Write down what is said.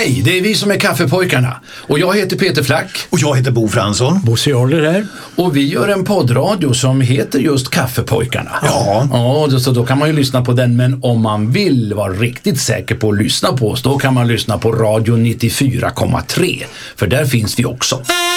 Hej, det är vi som är Kaffepojkarna. Och jag heter Peter Flack. Och jag heter Bo Fransson. Bosse Oller här. Och vi gör en poddradio som heter just Kaffepojkarna. Ja. Så då kan man ju lyssna på den. Men om man vill vara riktigt säker på att lyssna på oss, då kan man lyssna på Radio 94,3. För där finns vi också.